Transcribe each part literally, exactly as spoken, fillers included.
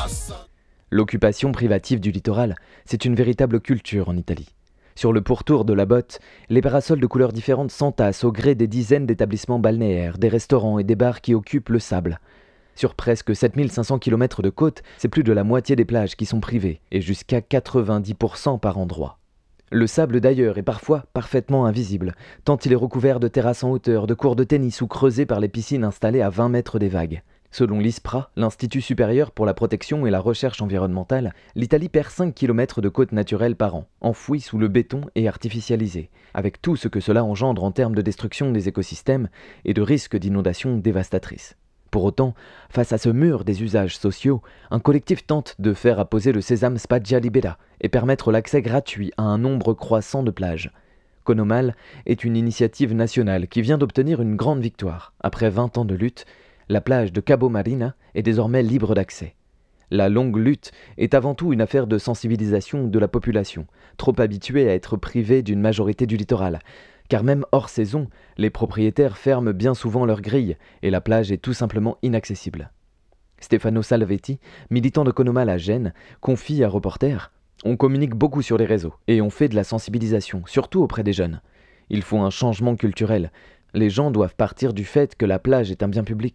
L'occupation privative du littoral, c'est une véritable culture en Italie. Sur le pourtour de la Botte, les parasols de couleurs différentes s'entassent au gré des dizaines d'établissements balnéaires, des restaurants et des bars qui occupent le sable. Sur presque sept mille cinq cents kilomètres de côte, c'est plus de la moitié des plages qui sont privées, et jusqu'à quatre-vingt-dix pour cent par endroit. Le sable d'ailleurs est parfois parfaitement invisible, tant il est recouvert de terrasses en hauteur, de cours de tennis ou creusés par les piscines installées à vingt mètres des vagues. Selon l'ISPRA, l'Institut supérieur pour la protection et la recherche environnementale, l'Italie perd cinq kilomètres de côte naturelle par an, enfouis sous le béton et artificialisés, avec tout ce que cela engendre en termes de destruction des écosystèmes et de risques d'inondations dévastatrices. Pour autant, face à ce mur des usages sociaux, un collectif tente de faire apposer le sésame Spiaggia Libera et permettre l'accès gratuit à un nombre croissant de plages. Conomal est une initiative nationale qui vient d'obtenir une grande victoire. Après vingt ans de lutte, la plage de Cabo Marina est désormais libre d'accès. La longue lutte est avant tout une affaire de sensibilisation de la population, trop habituée à être privée d'une majorité du littoral. Car même hors saison, les propriétaires ferment bien souvent leurs grilles et la plage est tout simplement inaccessible. Stefano Salvetti, militant de Conomal à Gênes, confie à Reporter « On communique beaucoup sur les réseaux et on fait de la sensibilisation, surtout auprès des jeunes. Il faut un changement culturel. Les gens doivent partir du fait que la plage est un bien public. »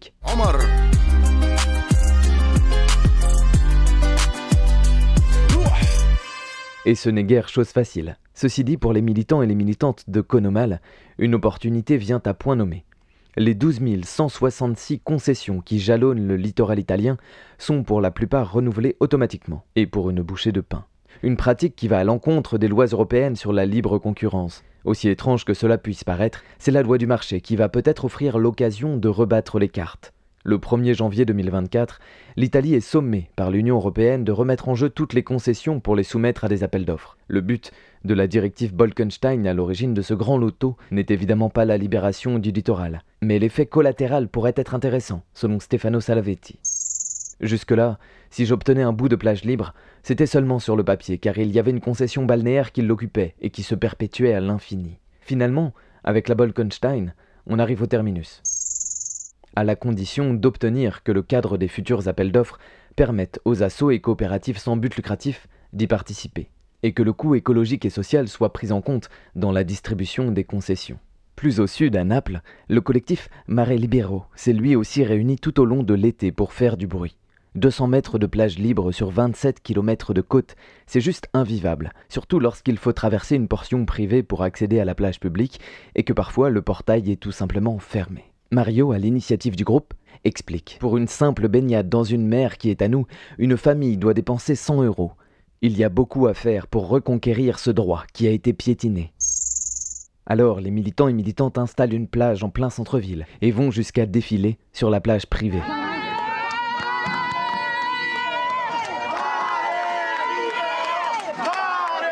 Et ce n'est guère chose facile. Ceci dit, pour les militants et les militantes de Conomal, une opportunité vient à point nommé. Les douze mille cent soixante-six concessions qui jalonnent le littoral italien sont pour la plupart renouvelées automatiquement, et pour une bouchée de pain. Une pratique qui va à l'encontre des lois européennes sur la libre concurrence. Aussi étrange que cela puisse paraître, c'est la loi du marché qui va peut-être offrir l'occasion de rebattre les cartes. Le premier janvier deux mille vingt-quatre, l'Italie est sommée par l'Union européenne de remettre en jeu toutes les concessions pour les soumettre à des appels d'offres. Le but de la directive Bolkestein à l'origine de ce grand loto n'est évidemment pas la libération du littoral, mais l'effet collatéral pourrait être intéressant, selon Stefano Salvetti. Jusque-là, si j'obtenais un bout de plage libre, c'était seulement sur le papier, car il y avait une concession balnéaire qui l'occupait et qui se perpétuait à l'infini. Finalement, avec la Bolkestein, on arrive au terminus. À la condition d'obtenir que le cadre des futurs appels d'offres permette aux assos et coopératives sans but lucratif d'y participer, et que le coût écologique et social soit pris en compte dans la distribution des concessions. Plus au sud, à Naples, le collectif Mare Libero s'est lui aussi réuni tout au long de l'été pour faire du bruit. deux cents mètres de plage libre sur vingt-sept kilomètres de côte, c'est juste invivable, surtout lorsqu'il faut traverser une portion privée pour accéder à la plage publique et que parfois le portail est tout simplement fermé. Mario, à l'initiative du groupe, explique « Pour une simple baignade dans une mer qui est à nous, une famille doit dépenser cent euros. Il y a beaucoup à faire pour reconquérir ce droit qui a été piétiné. » Alors, les militants et militantes installent une plage en plein centre-ville et vont jusqu'à défiler sur la plage privée.